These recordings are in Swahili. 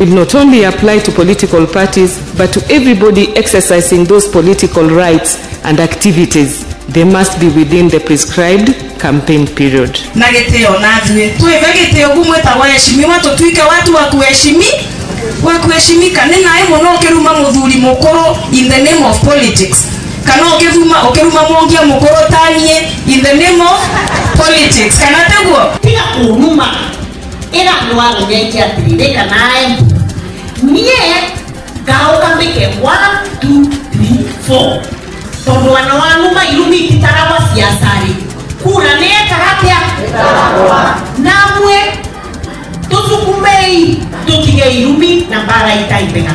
will not only apply to political parties, but to everybody exercising those political rights and activities. They must be within the prescribed campaign period. Nageteo nadwe tuevegeteo kumweta waheshimiwa tutuike watu wa kuheshimika nena emo no keruma muthuri mukoro in the name of politics kana okeruma mongia mukoro tanie in the name of politics kana teguo tiga kunuma era no nyengia tirireka nae nie gaoka mbike 1 2 3 4 tondo wanuma ilumi kitarawa siasari kura neka hatia namwe tusukumei tutige ilumi na bara itaipena.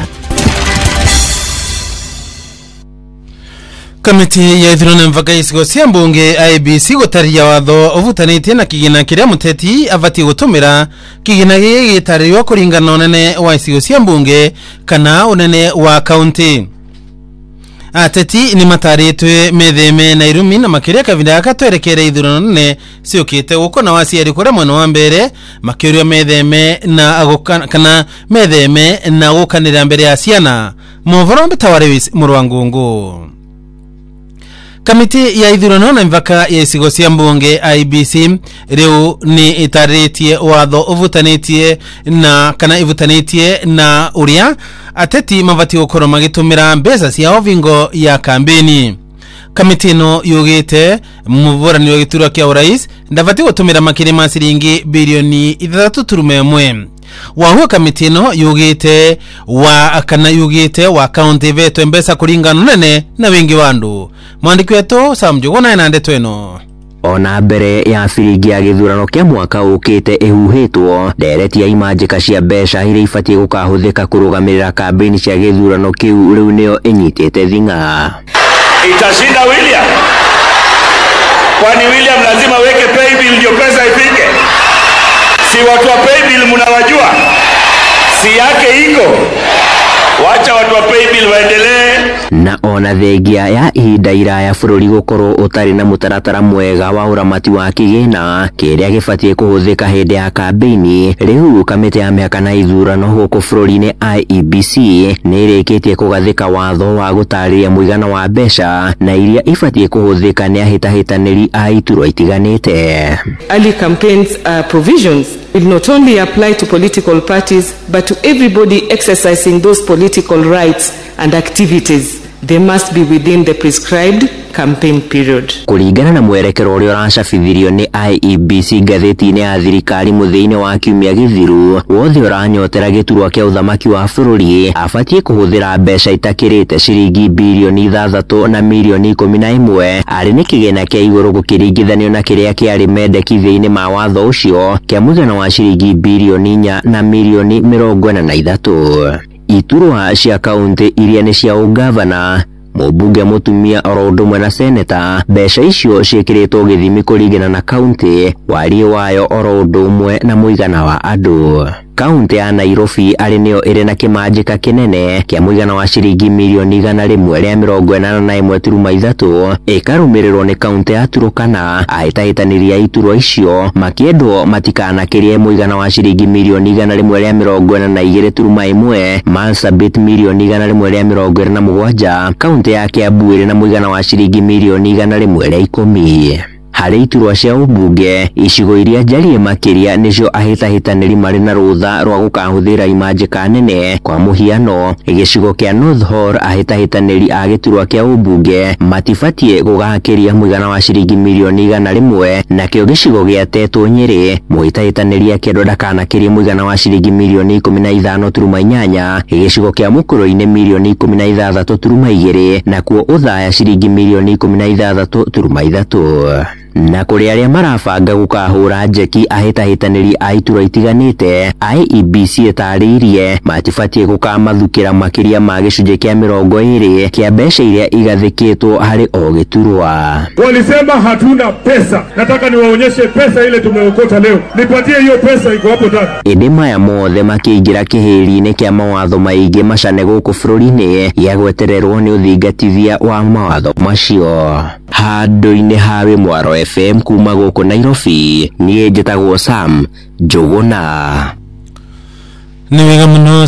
Kamiti ya ithurano mpaka isigo cia mbunge IEBC gutaria watho uvutanĩtie na kigina kiria muteti avati gutumira kigina gigi gitarirwo kuringana unene wa isigo cia mbunge kana unene wa county. Ateti ni mataritwe metheme na irumi na makiria kavinda akatwerekere ithurano nene ciukite gukona waciari kuria mwena wa mbere makiria metheme na kana metheme na gukanira mbere ya ciana movoro Betawariwis Murwangungu. Kamiti ya ithurano na mvaka ya isigo cia mbunge IEBC riu ni itaritie watho uvutanĩtie na kana ivutanĩtie na uria ateti mavati gukorwo magitumira mbeca cia vingo ya kambeni. Kamiti no yugite muvorani wa giturwa kia urais ndavati gutumira makiri ma ciringi bilioni 3.1. Wahuo kamiti no yugite wa county veto mbesa kuringana nene na wingi wandu. Mwandiki wetu Sam Njuguna na ndeto eno. Ona mbere ya ciringi ya githurano kia mwaka ukite ihuhitwo ndereti ya imanjika cia mbeca iria ibatie gukahuthika kurugamirira kambeni cia githurano kiu riu nio inyitite thinga. Itashinda William. Kwani William lazima weke pay bill ndio pesa ifike? Si watu wa pay bill mnawajua? Si yake iko. Wacha watu wa pay bill waendelee. Na ona thengia ya ihinda iraya bururi gukorwo utari na mutaratara mwega wa uramati wa kigina kiria gibatie kuhuthika hindi ya kambeni, riu kamiti ya miaka na ithurano guku bururi-ini IEBC nirikitie kugathika watho wa gutariria muigana wa mbeca na iria ibatie kuhuthika ni ahitahitaniri a iturwa itiganite. Early campaigns provisions will not only apply to political parties, but to everybody exercising those political rights and activities. They must be within the prescribed campaign period. Kuringana na mwerekero uria uracabithirio ni IEBC ngatheti-ini ya thirikari muthia-ini wa kiumia githiru, wothe uranyotera giturwa kia uthamaki wa bururi abatie kuhuthira mbeca itakirite ciringi bilioni 3 na milioni 11 ari ni kigina kia iguru gukiringithanio na kiria kiari mendekithia-ini ma watho ucio kia muigana wa ciringi bilioni 4 na milioni 43. Iturwa cia kaunti iria ni cia ugavana, mubunge mutumia oro ndumwe na seneta, mbeca icio cikiritwo githimi kuringana na kaunti, wari wayo oro ndumwe na muigana wa andu. Kaunti ya Nairobi ari nio iri na kimanjika kinene kia muigana wa ciringi milioni 141.3 ikarumirirwo ni kaunti ya Turukana. Ahitahitaniri ya iturwa icio makiendwo matikanakirie muigana wa ciringi milioni 142.1, Marsabit milioni 127, kaunti ya Kiambu iri na muigana wa ciringi milioni 110. Hari iturwa cia ubunge icigo iria njarie makiria nicio ahitahitaniri mari na rutha rwa gukahuthira imanjika nene. Kwa muhiano gicigo kia North Hall ahitahitaniri a giturwa kia ubunge matibatie gugakiria muigana wa ciringi milioni 100, na kio gicigo gia Tetu Nyeri muhitahitaniri akiendwo ndakanakirie muigana wa ciringi milioni 15.8, gicigo kia Mukuru-ini milioni 16.2, na kuo Uthaya ciringi milioni 16.3. Na kuri aria marabanga gukahura njeki ahitahitaniri a iturwa itiganite, IEBC etaririe matibatie gukamathukira makiria ma gicunje kia 20 kia mbeca iria igathikitwo hari o giturwa. Walisema hatuna pesa, nataka niwaonyeshe pesa ile tumeokota leo, nipatie hiyo pesa iko hapo ndani. Indi maya mothe makiingira kihiri-ini kia mawatho maingi macane guku bururi-ini ya gwetererwo ni uthingatithia wa mawatho macio. Handu-ini hawe Mwaro FM kuma guku Nairobi, nie njitagwo Sam Njuguna. Ni wega muno